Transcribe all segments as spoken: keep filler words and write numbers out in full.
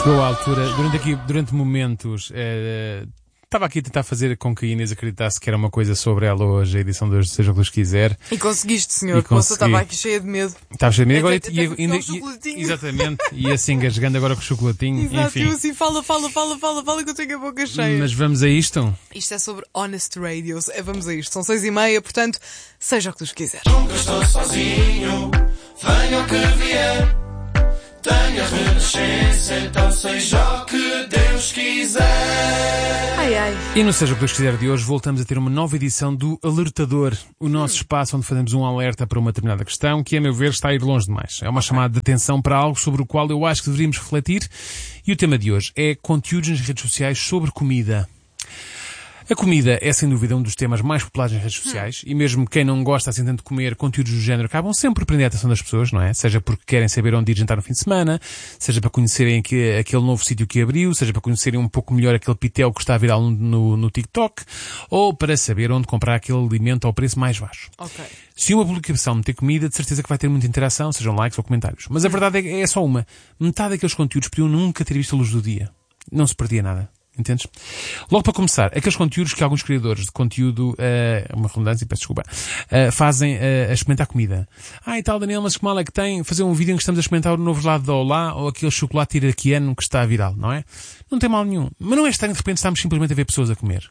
Chegou a altura, durante, aqui, durante momentos, eh, estava aqui a tentar fazer com que a Inês acreditasse que era uma coisa sobre ela hoje, a edição de hoje, seja o que Deus quiser. E conseguiste, senhor, porque eu estava aqui cheia de medo. Estava cheia de medo agora até, e, até e, ainda, e exatamente, e assim engasgando agora com o chocolatinho. Exato, enfim. eu assim, fala, fala, fala, fala, fala que eu tenho a boca cheia. Mas vamos a isto? Isto é sobre Honest Radio. É, vamos a isto. São seis e meia, portanto, seja o que Deus quiser. Nunca estou sozinho, venha o que vier. Tenha renascença, então seja o que Deus quiser. Ai, ai. E no Seja o que Deus quiser de hoje voltamos a ter uma nova edição do Alertador, o nosso hum. espaço onde fazemos um alerta para uma determinada questão que, a meu ver, está a ir longe demais. É uma okay. chamada de atenção para algo sobre o qual eu acho que deveríamos refletir. E o tema de hoje é conteúdos nas redes sociais sobre comida. A comida é, sem dúvida, um dos temas mais populares nas redes sociais hum. e mesmo quem não gosta assim tanto de comer, conteúdos do género acabam sempre por prender a atenção das pessoas, não é? Seja porque querem saber onde ir jantar no fim de semana, seja para conhecerem que, aquele novo sítio que abriu, seja para conhecerem um pouco melhor aquele pitel que está a virar no, no, no TikTok, ou para saber onde comprar aquele alimento ao preço mais baixo. Okay. Se uma publicação meter comida, de certeza que vai ter muita interação, sejam likes ou comentários. Mas a verdade é, é só uma. Metade daqueles conteúdos podiam nunca ter visto a luz do dia. Não se perdia nada. Entendes? Logo para começar, aqueles conteúdos que alguns criadores de conteúdo, uh, uma redundância, peço desculpa, uh, fazem uh, a experimentar comida. Ah, e tal, Daniel, mas que mal é que tem fazer um vídeo em que estamos a experimentar o novo gelado da Olá ou aquele chocolate iraquiano que está viral, não é? Não tem mal nenhum. Mas não é estranho de repente estarmos simplesmente a ver pessoas a comer.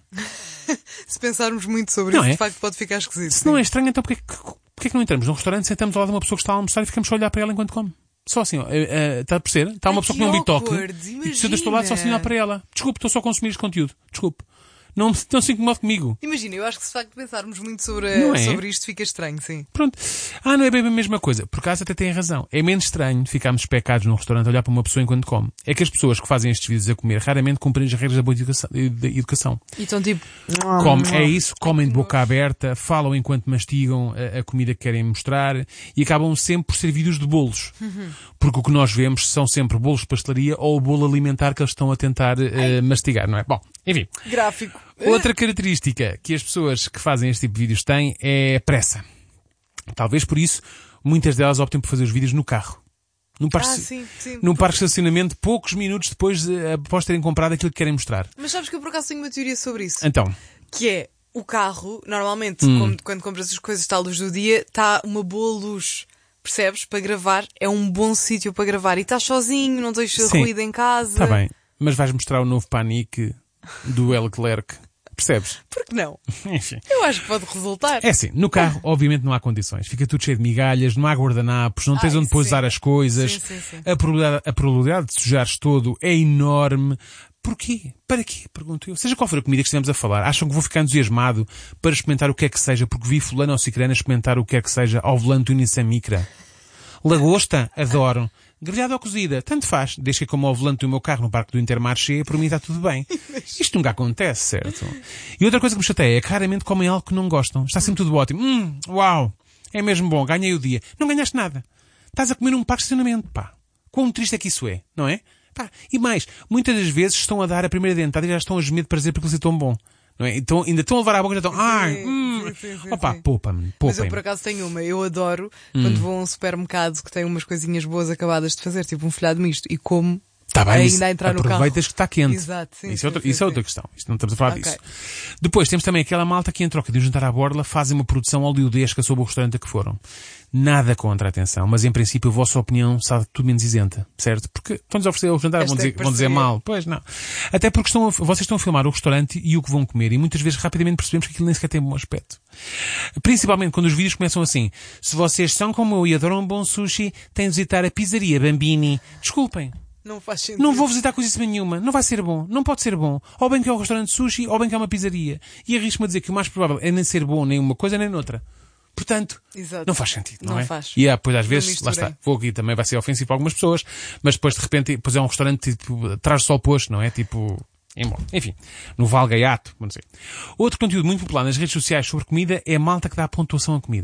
Se pensarmos muito sobre não isso, é? de facto pode ficar esquisito. Se sim. não é estranho, então porquê, porquê que não entramos num restaurante, sentamos ao lado de uma pessoa que está a almoçar e ficamos a olhar para ela enquanto come? Só assim, ó, uh, uh, está a perceber? Está uma Ai, pessoa que não bitoque awkward, e se eu deste ao lado só assim olhar para ela. Desculpe, estou só a consumir este conteúdo. Desculpe. Não, não se incomode comigo. Imagina, eu acho que se de facto pensarmos muito sobre, é? sobre isto fica estranho, sim. Pronto. Ah, não é bem a mesma coisa. Por acaso até têm razão. É menos estranho ficarmos pecados num restaurante a olhar para uma pessoa enquanto come. É que as pessoas que fazem estes vídeos a comer raramente cumprem as regras da boa educação. Da educação. E estão tipo... Come, é isso, comem de boca aberta, falam enquanto mastigam a, a comida que querem mostrar e acabam sempre por ser vídeos de bolos. Uhum. Porque o que nós vemos são sempre bolos de pastelaria ou o bolo alimentar que eles estão a tentar uh, mastigar, não é? Bom, enfim. Gráfico. Outra característica que as pessoas que fazem este tipo de vídeos têm é pressa. Talvez por isso muitas delas optem por fazer os vídeos no carro. Num parque, ah, sim, sim. num parque de estacionamento, poucos minutos depois de, após terem comprado aquilo que querem mostrar. Mas sabes que eu por acaso tenho uma teoria sobre isso. Então. Que é, o carro, normalmente, hum. como, quando compras as coisas está à luz do dia, está uma boa luz. Percebes? Para gravar. É um bom sítio para gravar. E estás sozinho, não tens sim. ruído em casa. Está bem. Mas vais mostrar o novo Panique do Leclerc. Percebes? Por que não? Enfim. Eu acho que pode resultar. É assim, no carro, obviamente, não há condições. Fica tudo cheio de migalhas, não há guardanapos, não tens Ai, onde pousar as coisas. Sim, sim, sim. A probabilidade, a probabilidade de sujares todo é enorme. Porquê? Para quê? Pergunto eu. Seja qual for a comida que estivemos a falar, acham que vou ficar entusiasmado para experimentar o que é que seja, porque vi fulano ou cicrana experimentar o que é que seja ao volante do Nissan Micra? Lagosta? Adoro. Grelhada ou cozida? Tanto faz. Desde que como ao volante do meu carro no parque do Intermarché, por mim está tudo bem. Isto nunca acontece, certo? E outra coisa que me chateia é que raramente comem algo que não gostam. Está sempre tudo ótimo. Hum, uau! É mesmo bom. Ganhei o dia. Não ganhaste nada. Estás a comer num parque de estacionamento, pá. Quão triste é que isso é, não é? Pá. E mais, muitas das vezes estão a dar a primeira dentada e já estão a gemer de prazer porque eles é tão bom. Não é? Então, ainda estão a levar à boca e já estão... Ai, sim, hum. sim, sim, sim, Opa, sim. poupa-me, poupa-me. Mas eu por acaso tenho uma. Eu adoro hum. quando vou a um supermercado que tem umas coisinhas boas acabadas de fazer, tipo um folhado misto, e como tá bem, ainda a entrar no carro. Aproveitas que está quente. Exato, sim, isso sim, é outra, sim, isso sim. é outra questão. Isto não estamos a falar okay. disso. Depois temos também aquela malta que em troca de um jantar à borla fazem uma produção oleodesca sobre o restaurante a que foram. Nada contra a atenção, mas em princípio a vossa opinião sabe tudo menos isenta, certo? Porque estão-nos a oferecer o jantar, vão dizer, vão dizer mal. Pois não. Até porque estão a, vocês estão a filmar o restaurante e o que vão comer e muitas vezes rapidamente percebemos que aquilo nem sequer tem bom aspecto. Principalmente quando os vídeos começam assim. Se vocês são como eu e adoram um bom sushi, têm de visitar a pizzaria Bambini. Desculpem. Não faz sentido. Não vou visitar coisíssima nenhuma. Não vai ser bom. Não pode ser bom. Ou bem que é um restaurante de sushi, ou bem que é uma pizzaria. E arrisco-me a dizer que o mais provável é nem ser bom nem uma coisa nem noutra. Portanto, exato. Não faz sentido, não, não é? Faz. E é, pois às vezes, misturei. lá está, vou aqui também vai ser ofensivo para algumas pessoas, mas depois de repente, pois é um restaurante tipo, traz sol posto, não é? Tipo, enfim, no Val Gaiato, vamos dizer. Outro conteúdo muito popular nas redes sociais sobre comida é a malta que dá pontuação a comidas.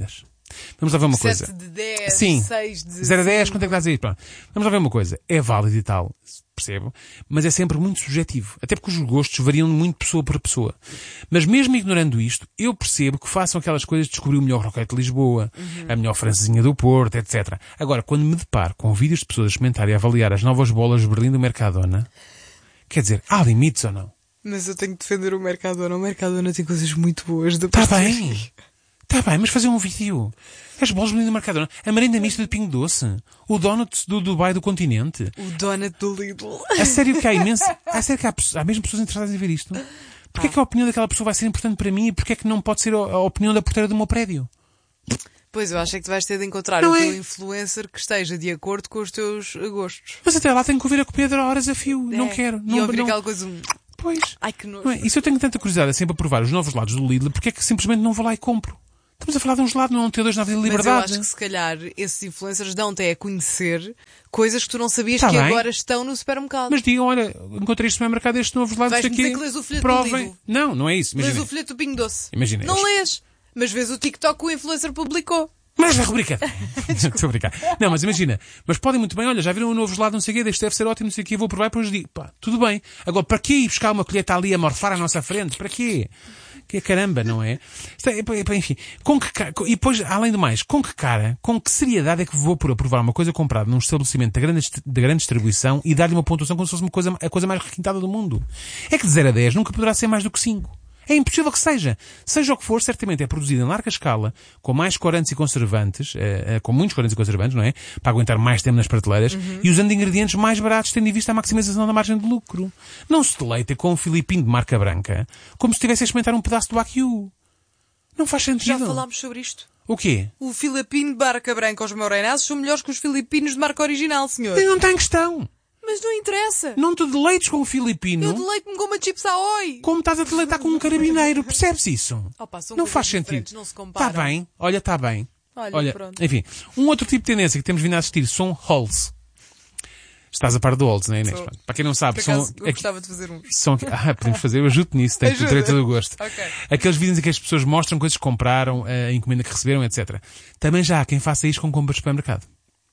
Vamos lá ver uma coisa. sete de dez, Sim. seis de zero a dez, cinco. quanto é que dás aí? Pronto. Vamos lá ver uma coisa. É válido e tal, percebo, mas é sempre muito subjetivo. Até porque os gostos variam muito pessoa por pessoa. Mas mesmo ignorando isto, eu percebo que façam aquelas coisas de descobrir o melhor roquete de Lisboa, uhum. a melhor francesinha do Porto, etcétera. Agora, quando me deparo com vídeos de pessoas a experimentar e a avaliar as novas bolas de Berlim do Mercadona, quer dizer, há limites ou não? Mas eu tenho que defender o Mercadona. O Mercadona tem coisas muito boas de Está bem. Está bem, mas fazer um vídeo. As bolas do Mercadona, a merenda mista de Pingo Doce, o donut do Dubai do continente. O donut do Lidl. A sério que há imenso... A sério que há, há mesmo pessoas interessadas em ver isto? Porquê ah. é que a opinião daquela pessoa vai ser importante para mim e porquê é que não pode ser a opinião da porteira do meu prédio? Pois, eu acho é que tu vais ter de encontrar não o é? teu influencer que esteja de acordo com os teus gostos. Mas até lá tenho que ouvir a copia de horas a fio. É. Não quero. E não, ouvir não... aquela coisa... Pois. Ai, que nojo. Não é? E se eu tenho tanta curiosidade sempre a provar os novos lados do Lidl, porquê é que simplesmente não vou lá e compro? Estamos a falar de um gelado, não é um T dois na Avenida Liberdade. Mas eu acho que se calhar esses influencers dão-te a conhecer coisas que tu não sabias tá que bem. agora estão no supermercado. Mas digam, olha, encontrei este supermercado, este novo gelado, Vais-me isto aqui. dizer que lês o folheto provem. do Lidl. Não, não é isso. Lês Imagina. o folheto do Pingo Doce. Imagina. Não eles... lês. Mas vês o TikTok que o influencer publicou. Mas é rubrica. Estou a brincar. Não, mas imagina. Mas podem muito bem, olha, já viram um novo gelado, não sei o quê, este deve ser ótimo, não sei o quê, vou provar e depois digo, pá, tudo bem. Agora, para quê ir buscar uma colheita ali a morfar à nossa frente? Para quê? Que caramba, não é? Enfim, com que cara, e depois, além do mais, com que cara, com que seriedade é que vou por aprovar uma coisa comprada num estabelecimento de grande, de grande distribuição e dar-lhe uma pontuação como se fosse uma coisa, a coisa mais requintada do mundo? É que de zero a dez nunca poderá ser mais do que cinco. É impossível que seja. Seja o que for, certamente é produzido em larga escala, com mais corantes e conservantes, eh, eh, com muitos corantes e conservantes, não é? Para aguentar mais tempo nas prateleiras, uhum. e usando ingredientes mais baratos, tendo em vista a maximização da margem de lucro. Não se deleita com um filipino de marca branca, como se estivesse a experimentar um pedaço do Wagyu. Não faz sentido. Já falámos sobre isto. O quê? O filipino de marca branca aos Morenaços são melhores que os filipinos de marca original, senhor. Não está em questão. Mas não interessa. Não te deleites com o filipino. Eu deleito-me com uma chips Ahoy. Como estás a deleitar com um carabineiro. Percebes isso? Opa, não faz sentido. Não se está bem. Olha, está bem. Olha, Olha, pronto. Enfim, um outro tipo de tendência que temos vindo a assistir são hauls. Estás a par do hauls, não é, Inês? Sou. Para quem não sabe, Por acaso, são... eu gostava de fazer uns. São... Ah, podemos fazer. Eu ajudo nisso. Tenho Ajuda. direito do gosto. Okay. Aqueles vídeos em que as pessoas mostram coisas que compraram, a encomenda que receberam, etcétera. Também já há quem faça isto com compras de supermercado.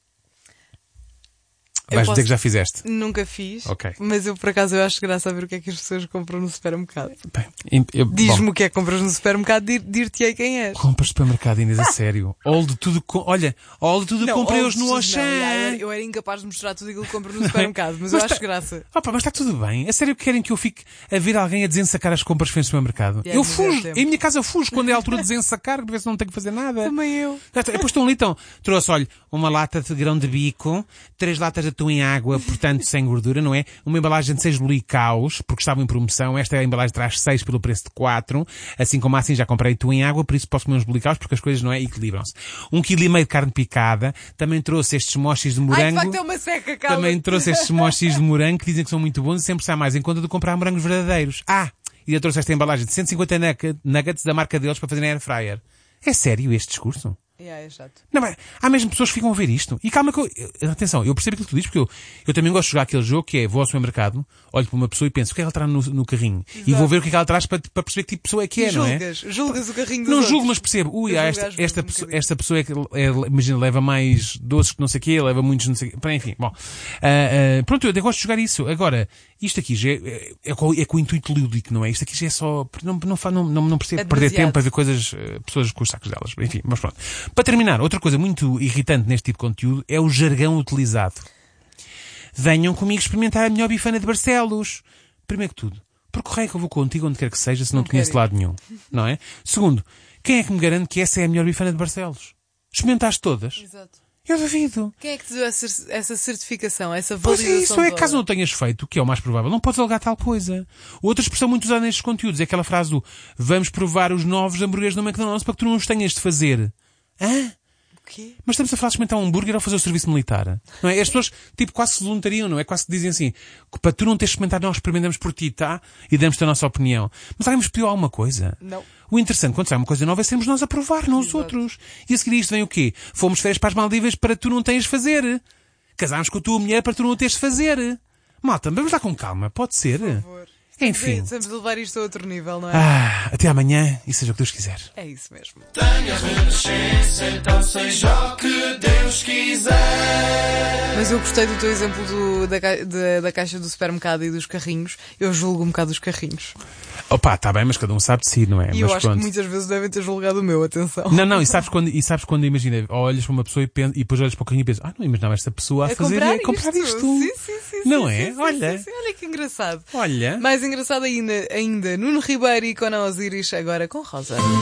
Vais posso... dizer que já fizeste? Nunca fiz, okay. Mas eu por acaso eu acho graça a ver o que é que as pessoas compram no supermercado. Eu... Diz-me o que é que compras no supermercado, dir-te-ei quem és. Compras de supermercado, Inês, a sério. All de tudo, com... olha, all de tudo não, comprei all hoje no Auchan. Eu era, eu era incapaz de mostrar tudo aquilo que compro no supermercado, mas, mas eu tá... acho graça. Opa, mas está tudo bem. A sério que querem que eu fique a ver alguém a desensacar as compras que fez no supermercado? Yeah, eu fujo. Em minha casa eu fujo quando é a altura de desensacar, para ver se não tenho que fazer nada. Também eu. Depois estão ali, então, trouxe, olha, uma lata de grão de bico, três latas de atum em água, portanto, sem gordura, não é? Uma embalagem de seis bolicaus, porque estavam em promoção. Esta é a embalagem traz seis pelo preço de quatro. Assim como assim já comprei atum em água, por isso posso comer uns bolicaus, porque as coisas, não é? Equilibram-se. Um quilo e meio de carne picada. Também trouxe estes mochis de morango. Ai, de facto é uma seca, calma. Também trouxe estes mochis de morango, que dizem que são muito bons e sempre sai mais em conta de comprar morangos verdadeiros. Ah! E eu trouxe esta embalagem de cento e cinquenta nuggets da marca deles para fazer na air fryer. É sério este discurso? Yeah, é chato. Não, mas há mesmo pessoas que ficam a ver isto. E calma que eu... Atenção, eu percebo aquilo que tu dizes, porque eu, eu também gosto de jogar aquele jogo que é, vou ao supermercado, olho para uma pessoa e penso, o que é que ela traz no, no carrinho? Exato. E vou ver o que é que ela traz para, para perceber que tipo de pessoa é que é, julgas, não é? Julgas o carrinho dos Não outros. julgo, mas percebo. Ui, ah, esta, esta, pessoa, esta pessoa é que, é, imagina, leva mais doces que não sei o quê, leva muitos não sei o quê. Enfim, bom. Uh, uh, pronto, eu até gosto de jogar isso. Agora, isto aqui já é, é, é, com, é com o intuito lúdico, não é? Isto aqui já é só... Não, não, não, não, não percebo é perder tempo a ver coisas, pessoas com os sacos delas. Enfim, mas pronto. Para terminar, outra coisa muito irritante neste tipo de conteúdo é o jargão utilizado. Venham comigo experimentar a melhor bifana de Barcelos. Primeiro que tudo, por correio que eu vou contigo onde quer que seja se não, não te conheço de lado nenhum, não é? Segundo, quem é que me garante que essa é a melhor bifana de Barcelos? Experimentaste todas? Exato. Eu duvido. Quem é que te deu essa, essa certificação, essa validação? Pois é, isso é, toda? caso não tenhas feito, o que é o mais provável, não podes alegar tal coisa. Outra expressão muito usada nestes conteúdos é aquela frase do vamos provar os novos hambúrgueres do McDonald's para que tu não os tenhas de fazer. Hã? Quê? Mas estamos a falar de experimentar um hambúrguer ou fazer o serviço militar. Não é? As pessoas, tipo, quase se voluntariam, não é? Quase que dizem assim, para tu não teres experimentado, nós experimentamos por ti, tá? E damos-te a nossa opinião. Mas alguém nos pediu alguma coisa? Não. O interessante, quando sai uma coisa nova, é sermos nós a provar, não os Exato. Outros. E a seguir isto vem o quê? Fomos férias para as Maldivas para tu não tens de fazer. Casámos com a tua mulher para tu não teres de fazer. Malta, vamos lá com calma, pode ser. Por favor. Enfim. Sim, temos de levar isto a outro nível, não é? Ah, até amanhã e seja o que Deus quiser. É isso mesmo. Tenha renascença, então seja o que Deus quiser. Mas eu gostei do teu exemplo do, da, ca- da, da caixa do supermercado e dos carrinhos. Eu julgo um bocado os carrinhos. Opa, está bem, mas cada um sabe de si, não é? E mas eu acho pronto. que muitas vezes devem ter julgado o meu, atenção. Não, não, e sabes quando, e sabes quando imagina, olhas para uma pessoa e, pensa, e depois olhas para o carrinho e pensas, ah, não imaginava esta pessoa a É fazer comprar, é comprar isto. isto. Sim, sim, sim. Não sim, é? sim, sim, Olha. sim, sim. Olha que engraçado. Olha. Mais engraçado ainda, ainda Nuno Ribeiro e Conan Osiris, agora com Rosa.